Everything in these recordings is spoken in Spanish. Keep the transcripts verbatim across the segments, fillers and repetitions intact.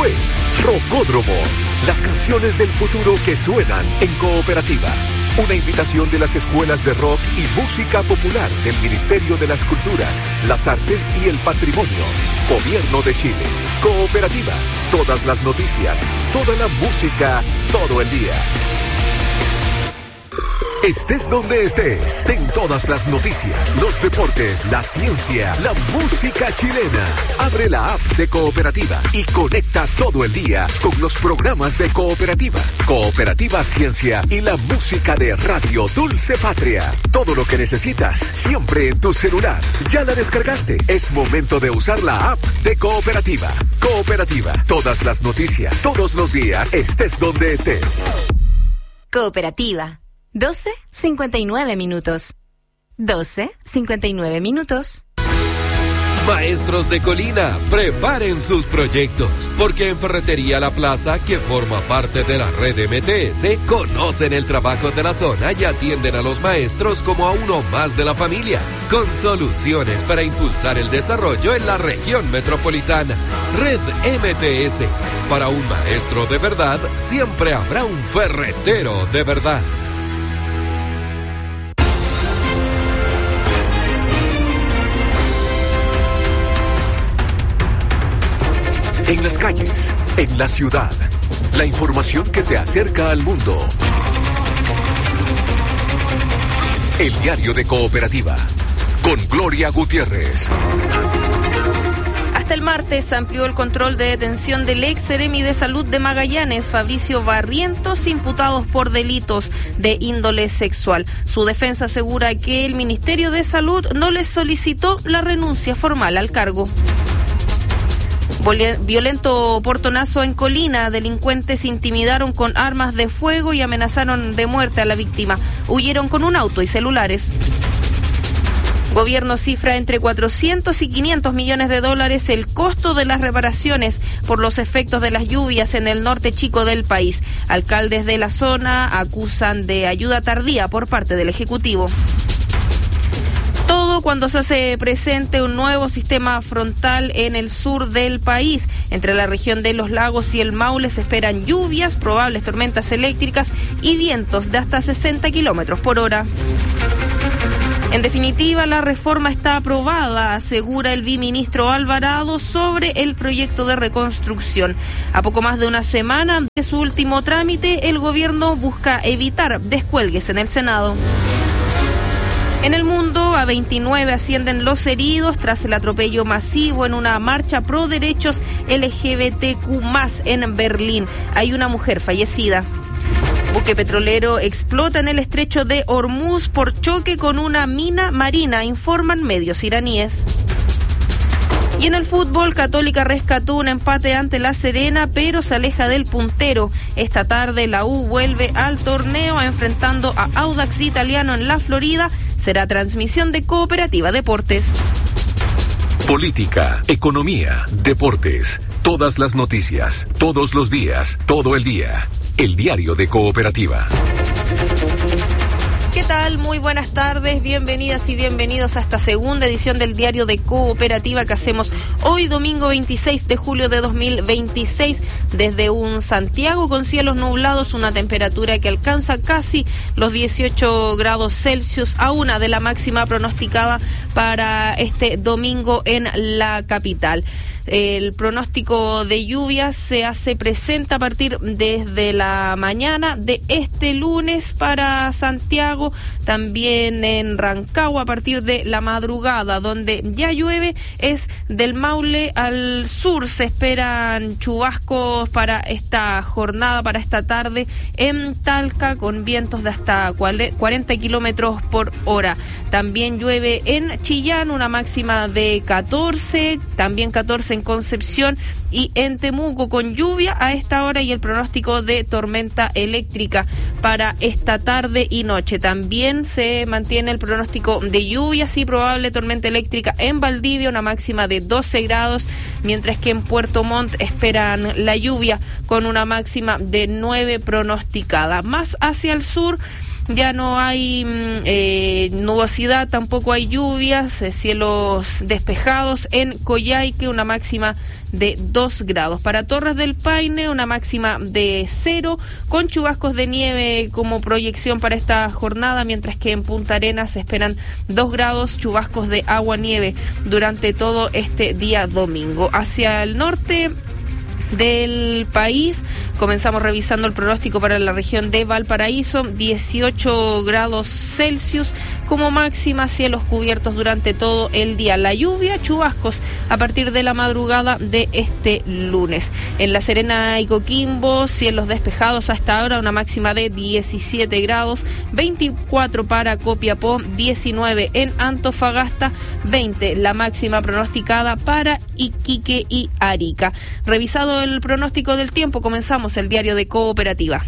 fue Rocódromo, las canciones del futuro que suenan en Cooperativa. Una invitación de las escuelas de rock y música popular del Ministerio de las Culturas, las Artes y el Patrimonio. Gobierno de Chile. Cooperativa. Todas las noticias, toda la música, todo el día. Estés donde estés, ten todas las noticias, los deportes, la ciencia, la música chilena. Abre la app de Cooperativa y conecta todo el día con los programas de Cooperativa. Cooperativa Ciencia y la música de Radio Dulce Patria. Todo lo que necesitas, siempre en tu celular. ¿Ya la descargaste? Es momento de usar la app de Cooperativa. Cooperativa, todas las noticias, todos los días, estés donde estés. Cooperativa. doce cincuenta y nueve minutos. doce cincuenta y nueve minutos. Maestros de Colina, preparen sus proyectos, porque en Ferretería La Plaza, que forma parte de la red M T S, conocen el trabajo de la zona y atienden a los maestros como a uno más de la familia, con soluciones para impulsar el desarrollo en la región metropolitana. Red M T S, para un maestro de verdad, siempre habrá un ferretero de verdad. En las calles, en la ciudad, la información que te acerca al mundo. El diario de Cooperativa, con Gloria Gutiérrez. Hasta el martes amplió el control de detención del ex seremi de salud de Magallanes, Fabricio Barrientos, imputados por delitos de índole sexual. Su defensa asegura que el Ministerio de Salud no les solicitó la renuncia formal al cargo. Violento portonazo en Colina. Delincuentes intimidaron con armas de fuego y amenazaron de muerte a la víctima. Huyeron con un auto y celulares. Gobierno cifra entre cuatrocientos y quinientos millones de dólares el costo de las reparaciones por los efectos de las lluvias en el norte chico del país. Alcaldes de la zona acusan de ayuda tardía por parte del Ejecutivo. Todo cuando se hace presente un nuevo sistema frontal en el sur del país. Entre la región de los lagos y el Maule se esperan lluvias, probables tormentas eléctricas y vientos de hasta sesenta kilómetros por hora. En definitiva, la reforma está aprobada, asegura el viceministro Alvarado sobre el proyecto de reconstrucción. A poco más de una semana de su último trámite, el gobierno busca evitar descuelgues en el Senado. En el mundo, a veintinueve ascienden los heridos tras el atropello masivo en una marcha pro derechos L G B T Q más, en Berlín. Hay una mujer fallecida. Buque petrolero explota en el estrecho de Hormuz por choque con una mina marina, informan medios iraníes. Y en el fútbol, Católica rescató un empate ante La Serena, pero se aleja del puntero. Esta tarde la U vuelve al torneo enfrentando a Audax Italiano en la Florida. Será transmisión de Cooperativa Deportes. Política, economía, deportes, todas las noticias, todos los días, todo el día. El diario de Cooperativa. ¿Qué tal? Muy buenas tardes, bienvenidas y bienvenidos a esta segunda edición del diario de Cooperativa que hacemos hoy domingo veintiséis de julio de dos mil veintiséis desde un Santiago con cielos nublados, una temperatura que alcanza casi los dieciocho grados Celsius, a una de la máxima pronosticada para este domingo en la capital. El pronóstico de lluvias se hace presente a partir desde la mañana de este lunes para Santiago, también en Rancagua a partir de la madrugada, donde ya llueve es del Maule al sur. Se esperan chubascos para esta jornada, para esta tarde en Talca, con vientos de hasta cuarenta kilómetros por hora. También llueve en Chillán, una máxima de catorce, también catorce en Concepción y en Temuco, con lluvia a esta hora y el pronóstico de tormenta eléctrica para esta tarde y noche. También se mantiene el pronóstico de lluvias y probable tormenta eléctrica en Valdivia, una máxima de doce grados, mientras que en Puerto Montt esperan la lluvia con una máxima de nueve pronosticada. Más hacia el sur, ya no hay eh, nubosidad, tampoco hay lluvias, eh, cielos despejados en Coyhaique, una máxima de dos grados. Para Torres del Paine, una máxima de cero, con chubascos de nieve como proyección para esta jornada, mientras que en Punta Arenas se esperan dos grados, chubascos de agua-nieve durante todo este día domingo. Hacia el norte del país, comenzamos revisando el pronóstico para la región de Valparaíso, dieciocho grados Celsius como máxima, cielos cubiertos durante todo el día. La lluvia, chubascos a partir de la madrugada de este lunes. En La Serena y Coquimbo, cielos despejados hasta ahora, una máxima de diecisiete grados, veinticuatro para Copiapó, diecinueve en Antofagasta, veinte la máxima pronosticada para Iquique y Arica. Revisado el pronóstico del tiempo, comenzamos el diario de Cooperativa.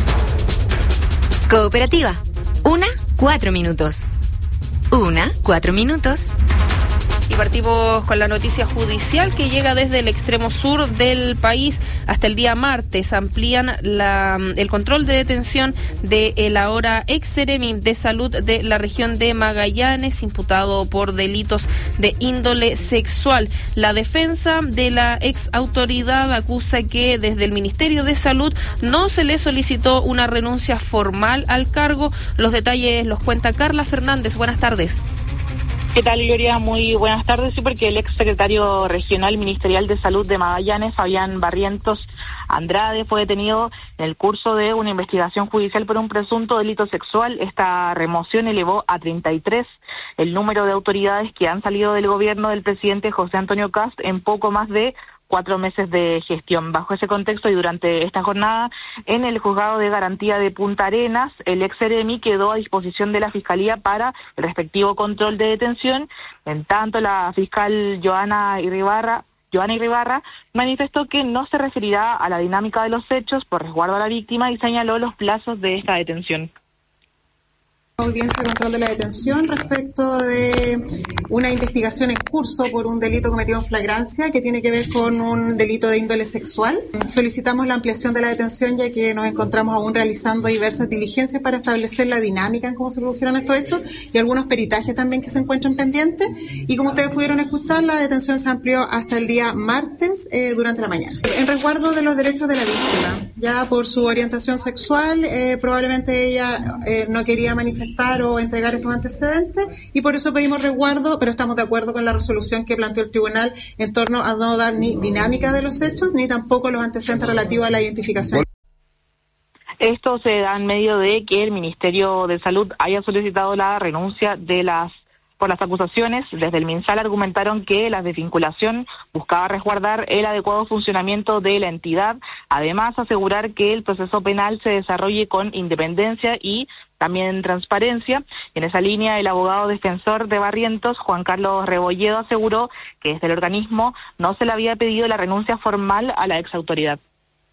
Cooperativa, una, cuatro minutos. Una, cuatro minutos. Y partimos con la noticia judicial que llega desde el extremo sur del país. Hasta el día martes amplían la, el control de detención de el ahora ex Seremi de Salud de la región de Magallanes, imputado por delitos de índole sexual. La defensa de la ex autoridad acusa que desde el Ministerio de Salud no se le solicitó una renuncia formal al cargo. Los detalles los cuenta Carla Fernández. Buenas tardes. ¿Qué tal, Gloria? Muy buenas tardes. Sí, porque el ex secretario regional ministerial de Salud de Magallanes, Fabián Barrientos Andrade, fue detenido en el curso de una investigación judicial por un presunto delito sexual. Esta remoción elevó a treinta y tres el número de autoridades que han salido del gobierno del presidente José Antonio Kast en poco más de cuatro meses de gestión. Bajo ese contexto y durante esta jornada, en el Juzgado de Garantía de Punta Arenas, el ex Seremi quedó a disposición de la Fiscalía para el respectivo control de detención. En tanto, la fiscal Joana Iribarra, Joana Iribarra manifestó que no se referirá a la dinámica de los hechos por resguardo a la víctima y señaló los plazos de esta detención. Audiencia de control de la detención respecto de una investigación en curso por un delito cometido en flagrancia que tiene que ver con un delito de índole sexual. Solicitamos la ampliación de la detención ya que nos encontramos aún realizando diversas diligencias para establecer la dinámica en cómo se produjeron estos hechos y algunos peritajes también que se encuentran pendientes. Y como ustedes pudieron escuchar, la detención se amplió hasta el día martes eh, durante la mañana. En resguardo de los derechos de la víctima, ya por su orientación sexual, eh, probablemente ella eh, no quería manifestar o entregar estos antecedentes y por eso pedimos resguardo, pero estamos de acuerdo con la resolución que planteó el tribunal en torno a no dar ni dinámica de los hechos ni tampoco los antecedentes relativos a la identificación. Esto se da en medio de que el Ministerio de Salud haya solicitado la renuncia de las por las acusaciones. Desde el MinSal argumentaron que la desvinculación buscaba resguardar el adecuado funcionamiento de la entidad, además asegurar que el proceso penal se desarrolle con independencia y también transparencia. En esa línea, el abogado defensor de Barrientos, Juan Carlos Rebolledo, aseguró que desde el organismo no se le había pedido la renuncia formal a la exautoridad.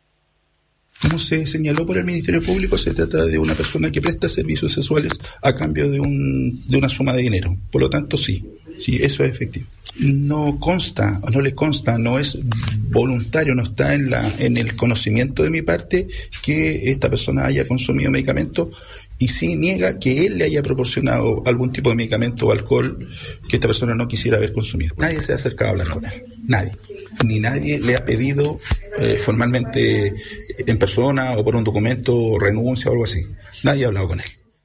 Como se señaló por el Ministerio Público, se trata de una persona que presta servicios sexuales a cambio de un de una suma de dinero. Por lo tanto, sí, sí, eso es efectivo. No consta, o no le consta, no es voluntario, no está en la en el conocimiento de mi parte que esta persona haya consumido medicamentos y sí niega que él le haya proporcionado algún tipo de medicamento o alcohol que esta persona no quisiera haber consumido. Nadie se ha acercado a hablar con él, nadie. Ni nadie le ha pedido eh, formalmente en persona o por un documento renuncia o algo así. Nadie ha hablado con él.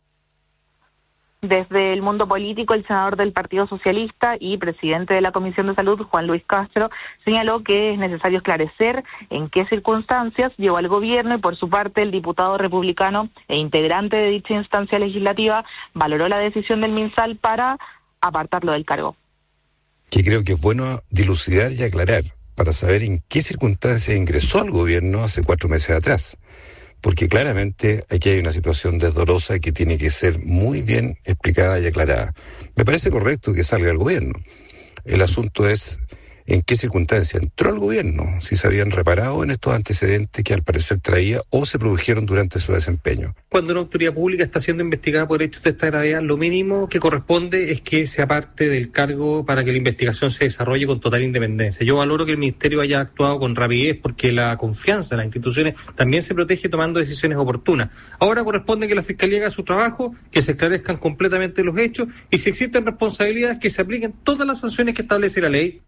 Desde el mundo político, el senador del Partido Socialista y presidente de la Comisión de Salud, Juan Luis Castro, señaló que es necesario esclarecer en qué circunstancias llevó al gobierno y, por su parte, el diputado republicano e integrante de dicha instancia legislativa valoró la decisión del MinSal para apartarlo del cargo. Que creo que es bueno dilucidar y aclarar para saber en qué circunstancias ingresó al gobierno hace cuatro meses atrás. Porque claramente aquí hay una situación desdorosa que tiene que ser muy bien explicada y aclarada. Me parece correcto que salga el gobierno. El asunto es en qué circunstancia entró al gobierno, si se habían reparado en estos antecedentes que al parecer traía o se produjeron durante su desempeño. Cuando una autoridad pública está siendo investigada por hechos de esta gravedad, lo mínimo que corresponde es que sea parte del cargo para que la investigación se desarrolle con total independencia. Yo valoro que el Ministerio haya actuado con rapidez porque la confianza en las instituciones también se protege tomando decisiones oportunas. Ahora corresponde que la Fiscalía haga su trabajo, que se esclarezcan completamente los hechos y si existen responsabilidades que se apliquen todas las sanciones que establece la ley.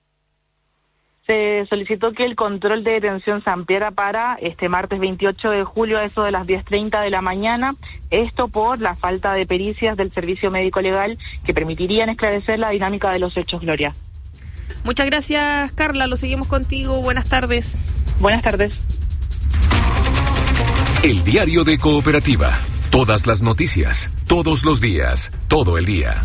Se solicitó que el control de detención se ampliara para este martes veintiocho de julio a eso de las diez treinta de la mañana, esto por la falta de pericias del Servicio Médico Legal que permitirían esclarecer la dinámica de los hechos, Gloria. Muchas gracias, Carla, lo seguimos contigo, buenas tardes. Buenas tardes. El diario de Cooperativa, todas las noticias, todos los días, todo el día.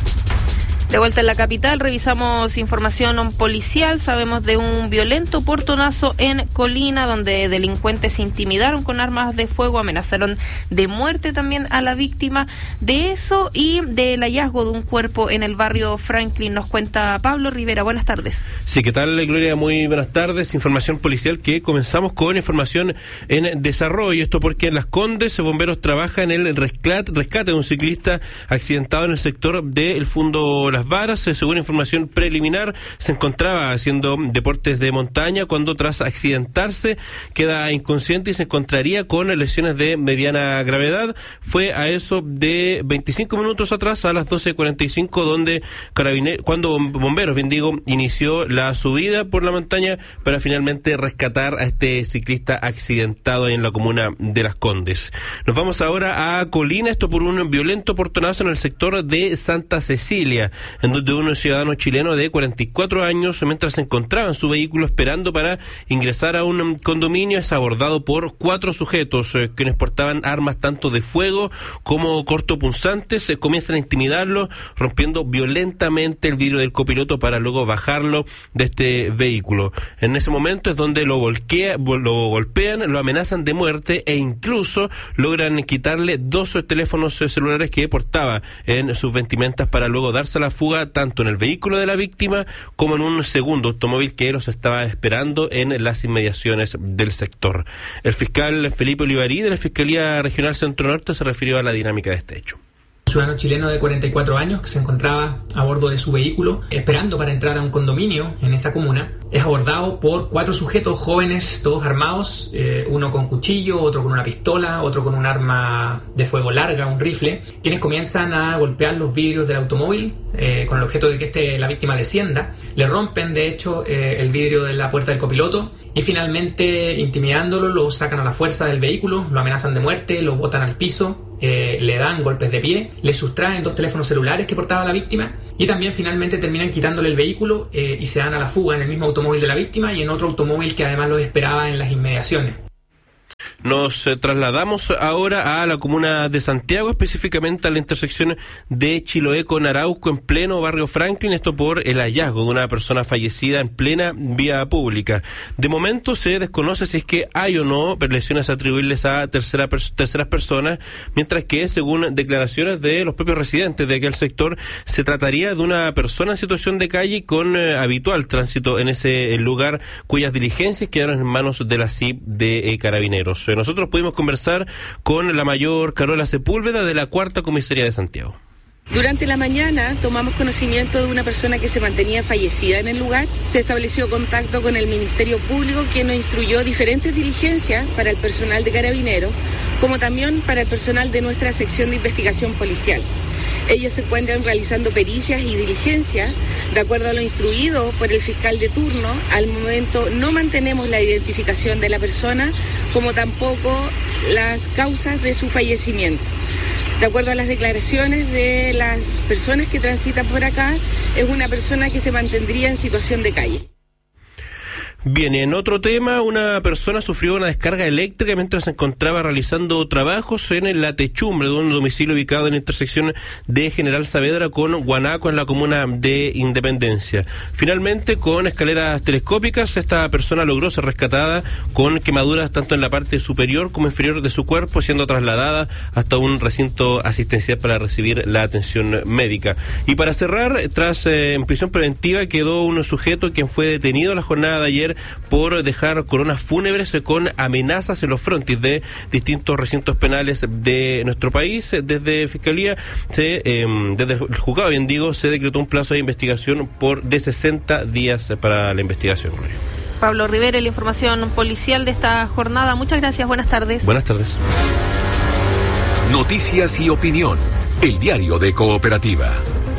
De vuelta en la capital, revisamos información policial, sabemos de un violento portonazo en Colina, donde delincuentes intimidaron con armas de fuego, amenazaron de muerte también a la víctima. De eso y del hallazgo de un cuerpo en el barrio Franklin, nos cuenta Pablo Rivera. Buenas tardes. Sí, ¿qué tal, Gloria? Muy buenas tardes. Información policial que comenzamos con información en desarrollo. Esto porque en Las Condes, bomberos trabajan en el rescate, rescate de un ciclista accidentado en el sector del Fundo Las Varas. Según información preliminar, se encontraba haciendo deportes de montaña cuando tras accidentarse queda inconsciente y se encontraría con lesiones de mediana gravedad. Fue a eso de veinticinco minutos atrás, a las doce cuarenta y cinco, donde Carabineros, cuando bomberos, bien digo, inició la subida por la montaña para finalmente rescatar a este ciclista accidentado en la comuna de Las Condes. Nos vamos ahora a Colina, esto por un violento portonazo en el sector de Santa Cecilia, en donde un ciudadano chileno de cuarenta y cuatro años, mientras se encontraba en su vehículo esperando para ingresar a un condominio, es abordado por cuatro sujetos eh, quienes portaban armas tanto de fuego como cortopunzantes. Eh, comienzan a intimidarlo, rompiendo violentamente el vidrio del copiloto para luego bajarlo de este vehículo. En ese momento es donde lo, volquea, lo golpean, lo amenazan de muerte e incluso logran quitarle dos teléfonos celulares que portaba en sus vestimentas para luego darse a la fuga tanto en el vehículo de la víctima como en un segundo automóvil que los estaba esperando en las inmediaciones del sector. El fiscal Felipe Olivarí de la Fiscalía Regional Centro Norte se refirió a la dinámica de este hecho. Un ciudadano chileno de cuarenta y cuatro años que se encontraba a bordo de su vehículo esperando para entrar a un condominio en esa comuna es abordado por cuatro sujetos jóvenes, todos armados, eh, uno con cuchillo, otro con una pistola, otro con un arma de fuego larga, un rifle, quienes comienzan a golpear los vidrios del automóvil eh, con el objeto de que este, la víctima descienda. Le rompen de hecho eh, el vidrio de la puerta del copiloto y finalmente, intimidándolo, lo sacan a la fuerza del vehículo, lo amenazan de muerte, lo botan al piso. Eh, le dan golpes de pie, le sustraen dos teléfonos celulares que portaba la víctima y también finalmente terminan quitándole el vehículo eh, y se dan a la fuga en el mismo automóvil de la víctima y en otro automóvil que además los esperaba en las inmediaciones. Nos eh, trasladamos ahora a la comuna de Santiago, específicamente a la intersección de Chiloé con Arauco en pleno barrio Franklin, esto por el hallazgo de una persona fallecida en plena vía pública. De momento se desconoce si es que hay o no lesiones atribuibles a tercera pers- terceras personas, mientras que según declaraciones de los propios residentes de aquel sector, se trataría de una persona en situación de calle con eh, habitual tránsito en ese lugar, cuyas diligencias quedaron en manos de la C I P de eh, Carabineros. Nosotros pudimos conversar con la mayor Carola Sepúlveda de la Cuarta Comisaría de Santiago. Durante la mañana tomamos conocimiento de una persona que se mantenía fallecida en el lugar. Se estableció contacto con el Ministerio Público, quien nos instruyó diferentes diligencias para el personal de Carabineros, como también para el personal de nuestra sección de investigación policial. Ellos se encuentran realizando pericias y diligencias de acuerdo a lo instruido por el fiscal de turno. Al momento no mantenemos la identificación de la persona, como tampoco las causas de su fallecimiento. De acuerdo a las declaraciones de las personas que transitan por acá, es una persona que se mantendría en situación de calle. Bien, en otro tema, una persona sufrió una descarga eléctrica mientras se encontraba realizando trabajos en la techumbre de un domicilio ubicado en la intersección de General Saavedra con Guanaco en la comuna de Independencia. Finalmente, con escaleras telescópicas, esta persona logró ser rescatada con quemaduras tanto en la parte superior como inferior de su cuerpo, siendo trasladada hasta un recinto asistencial para recibir la atención médica. Y para cerrar, tras eh, en prisión preventiva quedó un sujeto quien fue detenido la jornada de ayer por dejar coronas fúnebres con amenazas en los frontis de distintos recintos penales de nuestro país. Desde Fiscalía, se, eh, desde el juzgado, bien digo, se decretó un plazo de investigación por de sesenta días para la investigación. Pablo Rivera, la información policial de esta jornada. Muchas gracias, buenas tardes. Buenas tardes. Noticias y opinión, el diario de Cooperativa.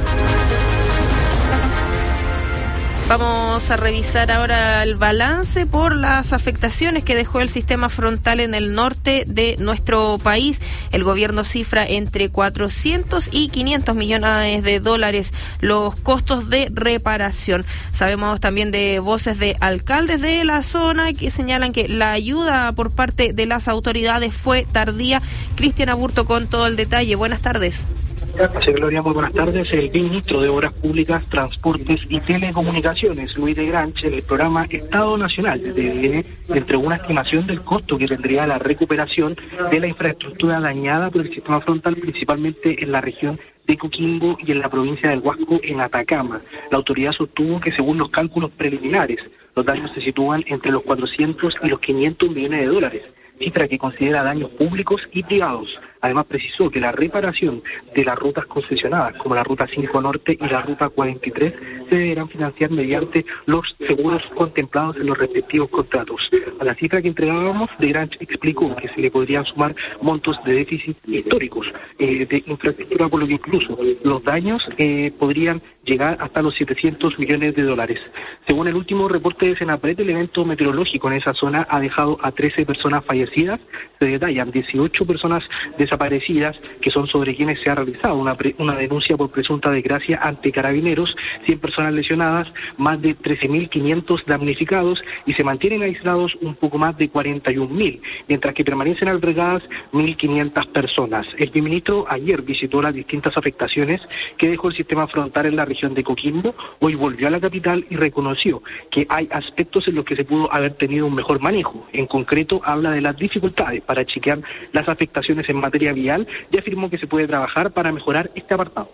Vamos a revisar ahora el balance por las afectaciones que dejó el sistema frontal en el norte de nuestro país. El gobierno cifra entre cuatrocientos y quinientos millones de dólares los costos de reparación. Sabemos también de voces de alcaldes de la zona que señalan que la ayuda por parte de las autoridades fue tardía. Cristian Aburto con todo el detalle. Buenas tardes. Gracias, Gloria, muy buenas tardes. El ministro de Obras Públicas, Transportes y Telecomunicaciones, Luis de Granche, en el programa Estado Nacional de T V N, entregó una estimación del costo que tendría la recuperación de la infraestructura dañada por el sistema frontal, principalmente en la región de Coquimbo y en la provincia del Huasco, en Atacama. La autoridad sostuvo que, según los cálculos preliminares, los daños se sitúan entre los cuatrocientos y los quinientos millones de dólares, cifra que considera daños públicos y privados. Además, precisó que la reparación de las rutas concesionadas, como la Ruta cinco Norte y la Ruta cuarenta y tres, se deberán financiar mediante los seguros contemplados en los respectivos contratos. A la cifra que entregábamos, De Grange explicó que se le podrían sumar montos de déficit históricos eh, de infraestructura, por lo que incluso los daños eh, podrían llegar hasta los setecientos millones de dólares. Según el último reporte de Senapred, el evento meteorológico en esa zona ha dejado a trece personas fallecidas. Se detallan dieciocho personas desaparecidas, que son sobre quienes se ha realizado una, pre, una denuncia por presunta desgracia ante Carabineros, cien personas lesionadas, más de trece mil quinientos damnificados y se mantienen aislados un poco más de cuarenta y un mil, mientras que permanecen albergadas mil quinientas personas. El ministro ayer visitó las distintas afectaciones que dejó el sistema frontal en la región de Coquimbo. Hoy volvió a la capital y reconoció que hay aspectos en los que se pudo haber tenido un mejor manejo. En concreto, habla de las dificultades para chequear las afectaciones en materia vial y afirmó que se puede trabajar para mejorar este apartado.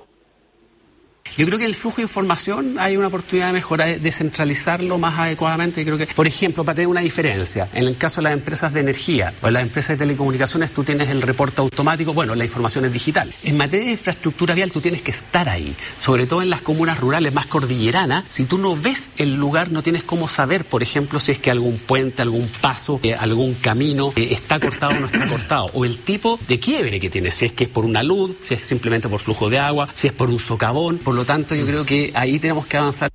Yo creo que el flujo de información hay una oportunidad de mejorar, de descentralizarlo más adecuadamente. Yo creo que, por ejemplo, para tener una diferencia, en el caso de las empresas de energía o en las empresas de telecomunicaciones, tú tienes el reporte automático, bueno, la información es digital. En materia de infraestructura vial, tú tienes que estar ahí, sobre todo en las comunas rurales más cordilleranas. Si tú no ves el lugar, no tienes cómo saber, por ejemplo, si es que algún puente, algún paso, eh, algún camino eh, está cortado o no está cortado, o el tipo de quiebre que tiene, si es que es por una luz, si es simplemente por flujo de agua, si es por un socavón. Por lo tanto, yo creo que ahí tenemos que avanzar.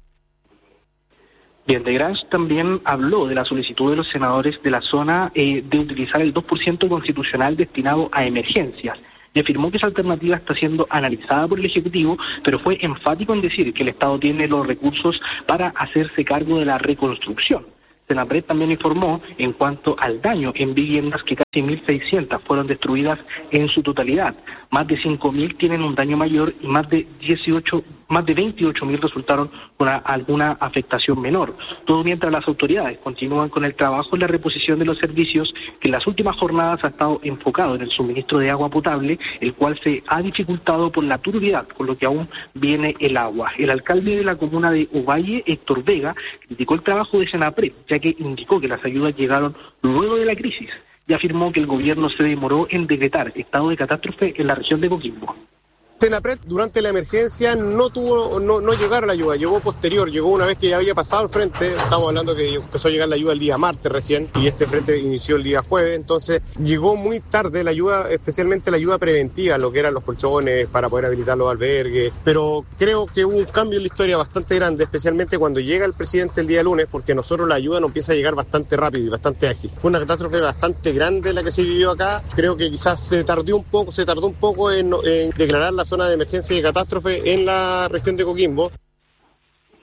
Bien, De Grange también habló de la solicitud de los senadores de la zona eh, de utilizar el dos por ciento constitucional destinado a emergencias y afirmó que esa alternativa está siendo analizada por el Ejecutivo, pero fue enfático en decir que el Estado tiene los recursos para hacerse cargo de la reconstrucción. Senapred también informó en cuanto al daño en viviendas que casi mil seiscientas fueron destruidas en su totalidad. Más de cinco mil tienen un daño mayor y más de dieciocho, más de veintiocho mil resultaron con a, alguna afectación menor. Todo mientras las autoridades continúan con el trabajo en la reposición de los servicios, que en las últimas jornadas ha estado enfocado en el suministro de agua potable, el cual se ha dificultado por la turbiedad, con lo que aún viene el agua. El alcalde de la comuna de Ovalle, Héctor Vega, criticó el trabajo de Senapred, ya que indicó que las ayudas llegaron luego de la crisis y afirmó que el gobierno se demoró en decretar estado de catástrofe en la región de Coquimbo. Senapred durante la emergencia no tuvo, no, no llegaron la ayuda, llegó posterior, llegó una vez que ya había pasado el frente. Estamos hablando que empezó a llegar la ayuda el día martes recién y este frente inició el día jueves, entonces llegó muy tarde la ayuda, especialmente la ayuda preventiva, lo que eran los colchones para poder habilitar los albergues, pero creo que hubo un cambio en la historia bastante grande, especialmente cuando llega el presidente el día lunes, porque nosotros la ayuda nos empieza a llegar bastante rápido y bastante ágil. Fue una catástrofe bastante grande la que se vivió acá, creo que quizás se tardó un poco, se tardó un poco en, en declarar la zona de emergencia y de catástrofe en la región de Coquimbo.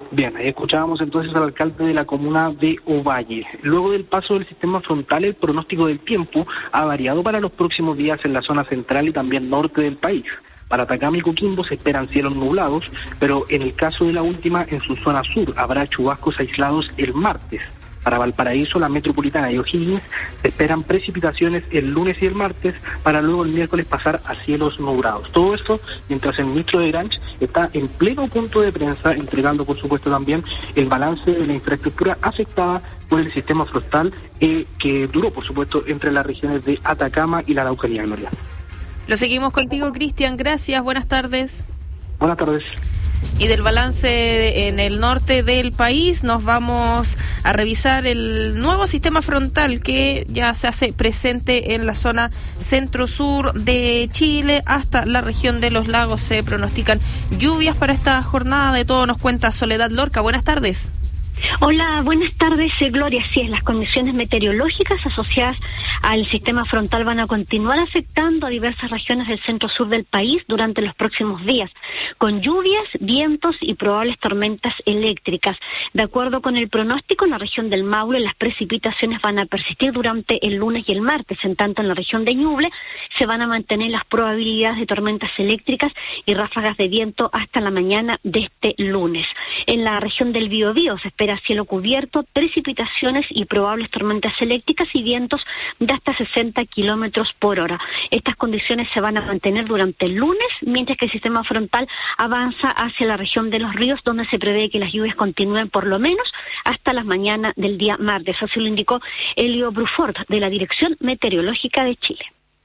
Bien, ahí escuchábamos entonces al alcalde de la comuna de Ovalle. Luego del paso del sistema frontal, el pronóstico del tiempo ha variado para los próximos días en la zona central y también norte del país. Para Atacama y Coquimbo se esperan cielos nublados, pero en el caso de la última, en su zona sur, habrá chubascos aislados el martes. Para Valparaíso, la Metropolitana y O'Higgins se esperan precipitaciones el lunes y el martes, para luego el miércoles pasar a cielos nublados. Todo esto mientras el ministro de Granch está en pleno punto de prensa, entregando por supuesto también el balance de la infraestructura afectada por el sistema frontal eh, que duró por supuesto entre las regiones de Atacama y la Araucanía, Gloria. Lo seguimos contigo, Cristian. Gracias. Buenas tardes. Buenas tardes. Y del balance en el norte del país nos vamos a revisar el nuevo sistema frontal que ya se hace presente en la zona centro-sur de Chile hasta la región de los lagos. Se pronostican lluvias para esta jornada. De todo nos cuenta Soledad Lorca. Buenas tardes. Hola, buenas tardes, Gloria. Sí, las condiciones meteorológicas asociadas al sistema frontal van a continuar afectando a diversas regiones del centro-sur del país durante los próximos días, con lluvias, vientos y probables tormentas eléctricas. De acuerdo con el pronóstico, en la región del Maule las precipitaciones van a persistir durante el lunes y el martes. En tanto, en la región de Ñuble se van a mantener las probabilidades de tormentas eléctricas y ráfagas de viento hasta la mañana de este lunes. En la región del Biobío se espera cielo cubierto, precipitaciones y probables tormentas eléctricas y vientos de hasta sesenta kilómetros por hora. Estas condiciones se van a mantener durante el lunes, mientras que el sistema frontal avanza hacia la región de los ríos, donde se prevé que las lluvias continúen por lo menos hasta las mañanas del día martes. Así lo indicó Elio Brufort, de la Dirección Meteorológica de Chile.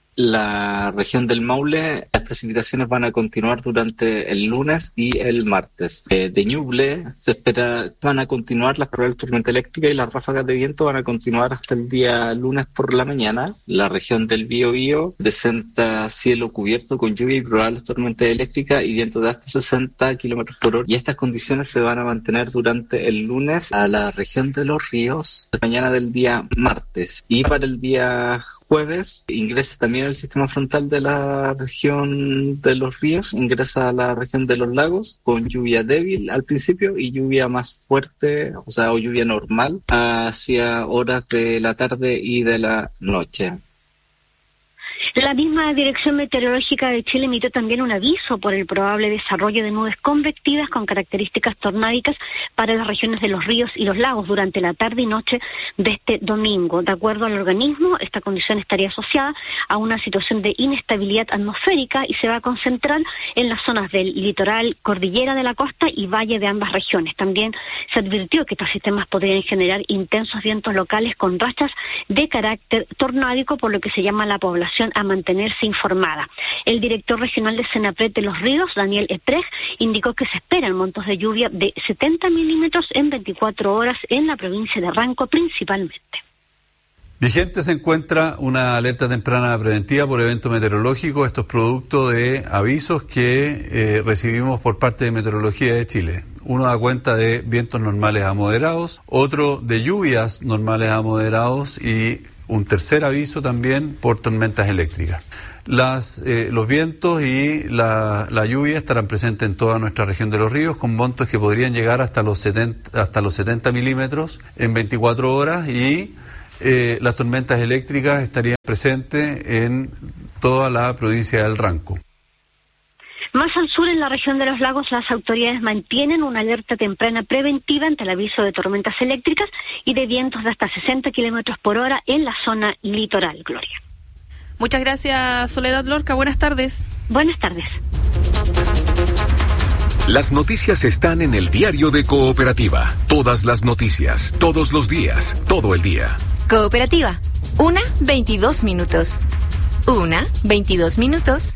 La región del Maule, las precipitaciones van a continuar durante el lunes y el martes. Eh, de Ñuble se espera, van a continuar las probables tormentas eléctricas y las ráfagas de viento van a continuar hasta el día lunes por la mañana. La región del Biobío presenta cielo cubierto con lluvia y probables tormentas eléctricas y viento de hasta sesenta kilómetros por hora. Y estas condiciones se van a mantener durante el lunes a la región de los ríos, la mañana del día martes. Y para el día jueves ingresa también el sistema frontal de la región de los ríos, ingresa a la región de los lagos con lluvia débil al principio y lluvia más fuerte, o sea, o lluvia normal hacia horas de la tarde y de la noche. La misma Dirección Meteorológica de Chile emitió también un aviso por el probable desarrollo de nubes convectivas con características tornádicas para las regiones de los ríos y los lagos durante la tarde y noche de este domingo. De acuerdo al organismo, esta condición estaría asociada a una situación de inestabilidad atmosférica y se va a concentrar en las zonas del litoral, cordillera de la costa y valle de ambas regiones. También se advirtió que estos sistemas podrían generar intensos vientos locales con rachas de carácter tornádico, por lo que se llama a la población a mantenerse informada. El director regional de Senapred de los Ríos, Daniel Eprej, indicó que se esperan montos de lluvia de setenta milímetros en veinticuatro horas en la provincia de Ranco principalmente. Vigente se encuentra una alerta temprana preventiva por evento meteorológico. Esto es producto de avisos que eh, recibimos por parte de Meteorología de Chile. Uno da cuenta de vientos normales a moderados, otro de lluvias normales a moderados y un tercer aviso también por tormentas eléctricas. Las, eh, los vientos y la, la lluvia estarán presentes en toda nuestra región de los ríos, con montos que podrían llegar hasta los setenta, hasta los setenta milímetros en veinticuatro horas, y eh, las tormentas eléctricas estarían presentes en toda la provincia del Ranco. Más al sur, en la región de los lagos, las autoridades mantienen una alerta temprana preventiva ante el aviso de tormentas eléctricas y de vientos de hasta sesenta kilómetros por hora en la zona litoral, Gloria. Muchas gracias, Soledad Lorca. Buenas tardes. Buenas tardes. Las noticias están en el diario de Cooperativa. Todas las noticias, todos los días, todo el día. Cooperativa. Una, veintidós minutos. Una, veintidós minutos.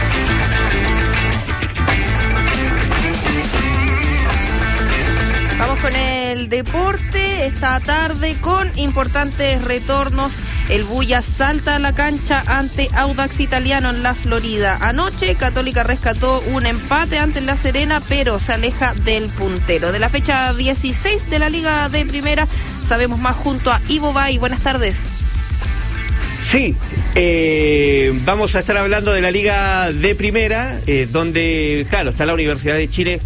Vamos con el deporte esta tarde con importantes retornos. El Bulla salta a la cancha ante Audax Italiano en la Florida. Anoche Católica rescató un empate ante La Serena, pero se aleja del puntero. De la fecha dieciséis de la Liga de Primera sabemos más junto a Ivo Bay. Buenas tardes. Sí, eh, vamos a estar hablando de la Liga de Primera, eh, donde, claro, está la Universidad de Chile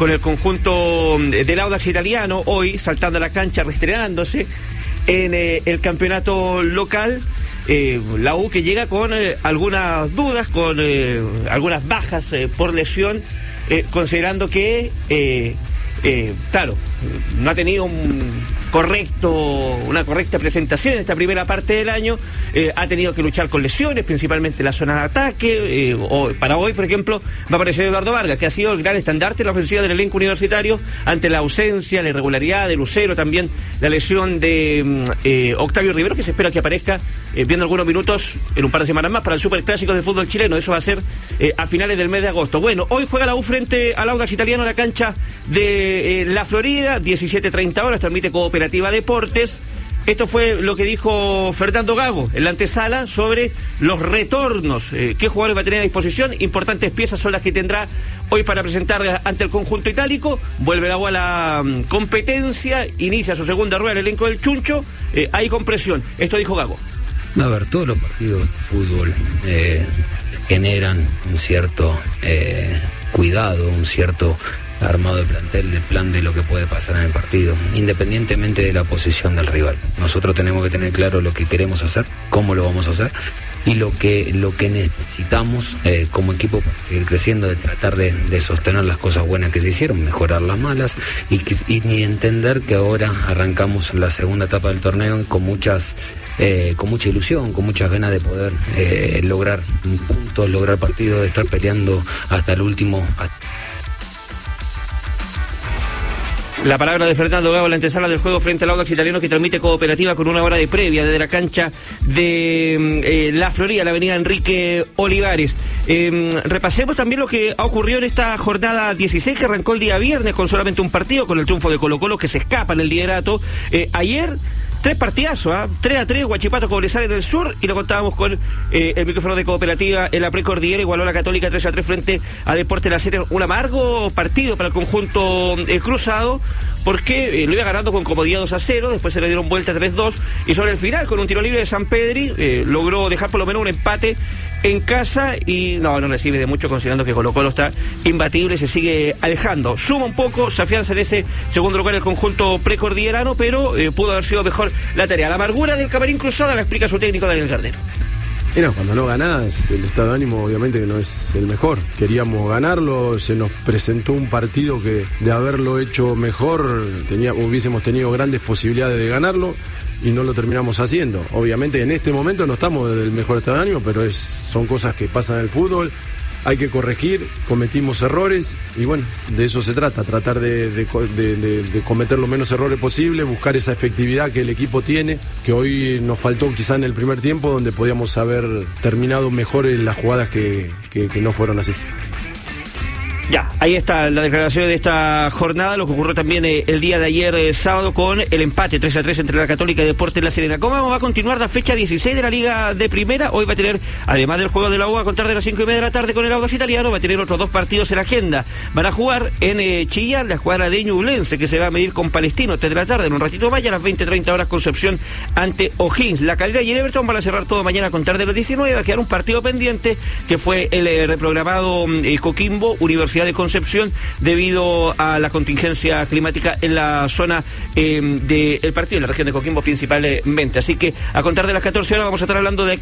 con el conjunto del Audax Italiano, hoy saltando a la cancha, reestrenándose en eh, el campeonato local. Eh, la U que llega con eh, algunas dudas, con eh, algunas bajas eh, por lesión, eh, considerando que, eh, eh, claro, no ha tenido un correcto, una correcta presentación en esta primera parte del año, eh, ha tenido que luchar con lesiones, principalmente en la zona de ataque. Eh, o, para hoy, por ejemplo, va a aparecer Eduardo Vargas, que ha sido el gran estandarte en la ofensiva del elenco universitario ante la ausencia, la irregularidad de Lucero, también la lesión de eh, Octavio Rivero, que se espera que aparezca eh, viendo algunos minutos en un par de semanas más para el Superclásico de fútbol chileno. Eso va a ser eh, a finales del mes de agosto. Bueno, hoy juega la U frente al Audax Italiano en la cancha de eh, La Florida, diecisiete treinta horas, transmite Cooperativa Deportes. Esto fue lo que dijo Fernando Gago en la antesala sobre los retornos. Eh, ¿Qué jugadores va a tener a disposición? Importantes piezas son las que tendrá hoy para presentar ante el conjunto itálico. Vuelve la U a la um, competencia, inicia su segunda rueda el elenco del Chuncho, eh, ahí con presión. Esto dijo Gago. A ver, todos los partidos de fútbol eh, generan un cierto eh, cuidado, un cierto armado de plantel, del plan de lo que puede pasar en el partido, independientemente de la posición del rival. Nosotros tenemos que tener claro lo que queremos hacer, cómo lo vamos a hacer y lo que lo que necesitamos eh, como equipo para seguir creciendo, de tratar de, de sostener las cosas buenas que se hicieron, mejorar las malas y, que, y, y entender que ahora arrancamos la segunda etapa del torneo con muchas Eh, con mucha ilusión, con muchas ganas de poder eh, lograr puntos, lograr partidos, de estar peleando hasta el último. Hasta... La palabra de Fernando Gago en la antesala del juego frente al Audax Italiano, que transmite Cooperativa con una hora de previa desde la cancha de eh, La Florida, la avenida Enrique Olivares. Eh, repasemos también lo que ha ocurrido en esta jornada dieciséis, que arrancó el día viernes con solamente un partido, con el triunfo de Colo-Colo, que se escapa en el liderato. Eh, ayer... Tres partidazos, ¿ah? ¿eh? tres a tres, Huachipato Cobresal en el sur, y lo contábamos con eh, el micrófono de Cooperativa en la precordillera. Igualó la Católica tres a tres frente a Deportes La Serena. Un amargo partido para el conjunto eh, cruzado, porque eh, lo iba ganando con comodidad dos a cero, después se le dieron vuelta tres dos, y sobre el final, con un tiro libre de San Pedri, eh, logró dejar por lo menos un empate en casa, y no, no recibe de mucho, considerando que Colo Colo está imbatible, se sigue alejando. Suma un poco, se afianza en ese segundo lugar el conjunto precordillerano, pero eh, pudo haber sido mejor la tarea. La amargura del Camarín Cruzado la explica su técnico Daniel Gardero. Mira, cuando no ganás, el estado de ánimo obviamente que no es el mejor. Queríamos ganarlo, se nos presentó un partido que de haberlo hecho mejor tenía, hubiésemos tenido grandes posibilidades de ganarlo, y no lo terminamos haciendo. Obviamente en este momento no estamos del mejor estado de ánimo, pero es, son cosas que pasan en el fútbol, hay que corregir, cometimos errores, y bueno, de eso se trata, tratar de, de, de, de, de cometer los menos errores posible, buscar esa efectividad que el equipo tiene, que hoy nos faltó quizá en el primer tiempo, donde podíamos haber terminado mejor en las jugadas que, que, que no fueron así. Ya, ahí está la declaración de esta jornada, lo que ocurrió también eh, el día de ayer eh, sábado con el empate tres a tres entre la Católica y Deportes La Serena. ¿Cómo va a continuar la fecha dieciséis de la Liga de Primera? Hoy va a tener, además del juego de la U a contar de las cinco y media de la tarde con el Audax Italiano, va a tener otros dos partidos en la agenda. Van a jugar en eh, Chillán, la escuadra de Ñublense, que se va a medir con Palestino tres de la tarde, en un ratito vaya a las veinte treinta horas Concepción ante O'Higgins. La Calera y el Everton van a cerrar todo mañana a contar de las diecinueve, va a quedar un partido pendiente, que fue el eh, reprogramado eh, Coquimbo, Universidad de Concepción, debido a la contingencia climática en la zona eh, del partido, en la región de Coquimbo principalmente. Así que a contar de las catorce horas vamos a estar hablando de